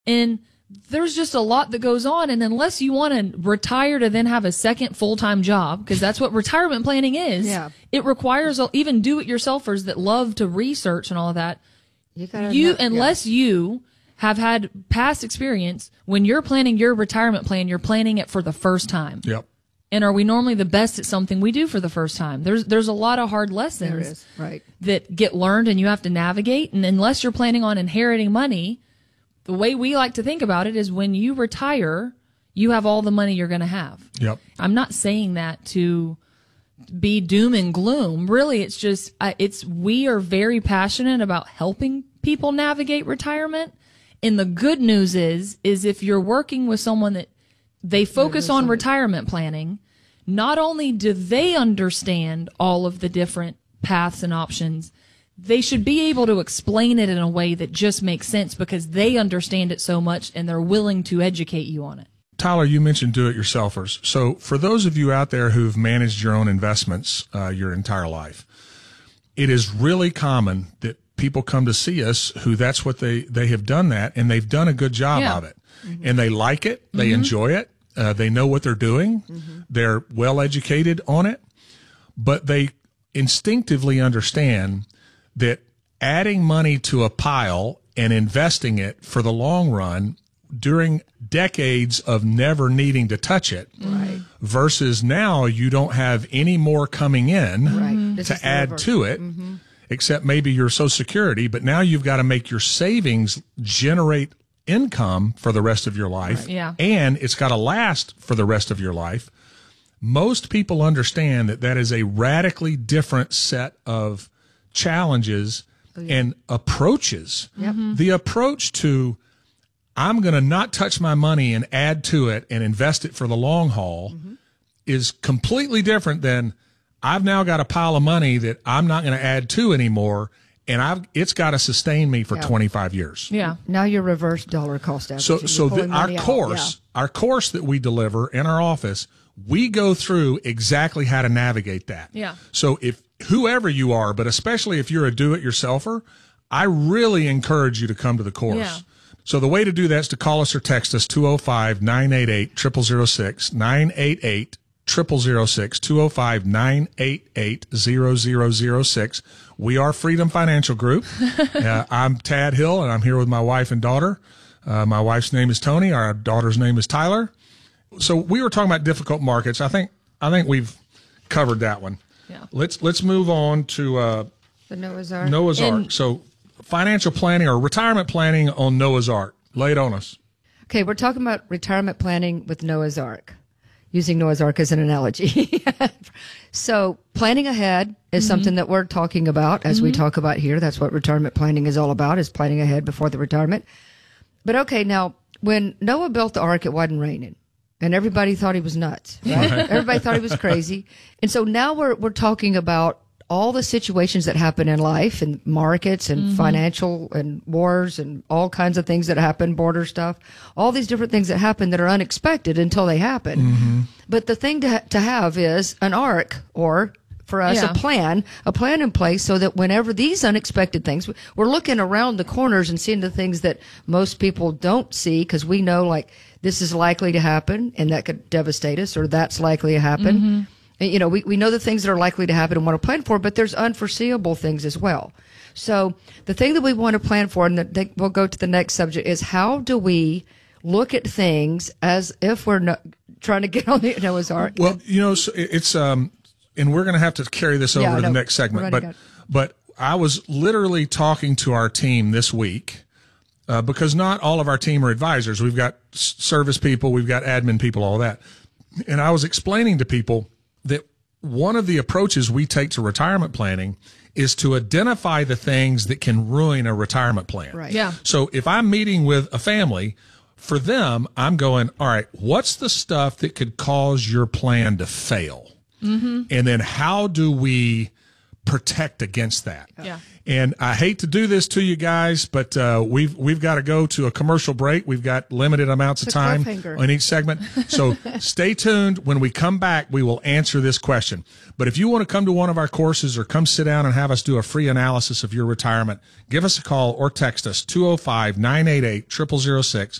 And there's just a lot that goes on. And unless you want to retire to then have a second full-time job, because that's what retirement planning is, it requires even do-it-yourselfers that love to research and all of that. Unless you have had past experience, when you're planning your retirement plan, you're planning it for the first time. Yep. And are we normally the best at something we do for the first time? There's a lot of hard lessons that get learned and you have to navigate. And unless you're planning on inheriting money, the way we like to think about it is when you retire, you have all the money you're going to have. Yep. I'm not saying that to be doom and gloom. Really, it's just, we are very passionate about helping people navigate retirement. And the good news is if you're working with someone that they focus on retirement planning, not only do they understand all of the different paths and options, they should be able to explain it in a way that just makes sense because they understand it so much and they're willing to educate you on it. Tyler, you mentioned do-it-yourselfers. So for those of you out there who've managed your own investments your entire life, it is really common that people come to see us who that's what they have done that, and they've done a good job of it. Mm-hmm. And they like it. They enjoy it. They know what they're doing. Mm-hmm. They're well educated on it. But they instinctively understand that adding money to a pile and investing it for the long run during decades of never needing to touch it versus now you don't have any more coming in to add to it, except maybe your Social Security, but now you've got to make your savings generate income for the rest of your life, and it's got to last for the rest of your life. Most people understand that that is a radically different set of challenges and approaches. The approach to I'm going to not touch my money and add to it and invest it for the long haul is completely different than I've now got a pile of money that I'm not going to add to anymore, and it's got to sustain me for 25 years. Yeah. Now you're reverse dollar cost averaging. So our course that we deliver in our office, we go through exactly how to navigate that. Yeah. So if whoever you are, but especially if you're a do-it-yourselfer, I really encourage you to come to the course. Yeah. So the way to do that is to call us or text us 205-988-0006, 988 0006, 205-988-0006. We are Freedom Financial Group. I'm Tad Hill, and I'm here with my wife and daughter. My wife's name is Tony. Our daughter's name is Tyler. So we were talking about difficult markets. I think we've covered that one. Yeah. Let's move on to the Noah's Ark. Noah's Ark. So financial planning or retirement planning on Noah's Ark. Lay it on us. Okay, we're talking about retirement planning with Noah's Ark, using Noah's Ark as an analogy. So planning ahead is something that we're talking about as we talk about here. That's what retirement planning is all about, is planning ahead before the retirement. But okay, now, when Noah built the ark, it wasn't raining. And everybody thought he was nuts. Right? Everybody thought he was crazy. And so now we're talking about all the situations that happen in life and markets and financial and wars and all kinds of things that happen, border stuff, all these different things that happen that are unexpected until they happen. But the thing to have is an ark, or for us, a plan in place so that whenever these unexpected things, we're looking around the corners and seeing the things that most people don't see, because we know, like, this is likely to happen and that could devastate us, or that's likely to happen. And, you know, we know the things that are likely to happen and want to plan for, but there's unforeseeable things as well. So the thing that we want to plan for, and we'll go to the next subject, is how do we look at things as if we're trying to get on the Noah's Ark? Well, you know, so it's and we're going to have to carry this over to the next segment. But I was literally talking to our team this week because not all of our team are advisors. We've got service people, we've got admin people, all that. And I was explaining to people that one of the approaches we take to retirement planning is to identify the things that can ruin a retirement plan. Right. Yeah. So if I'm meeting with a family, for them, I'm going, all right, what's the stuff that could cause your plan to fail? And then how do we protect against that. Yeah. And I hate to do this to you guys, but we've got to go to a commercial break. We've got limited amounts of It's a time cliffhanger. on each segment. So stay tuned. When we come back, we will answer this question. But if you want to come to one of our courses or come sit down and have us do a free analysis of your retirement, give us a call or text us 205-988-0006.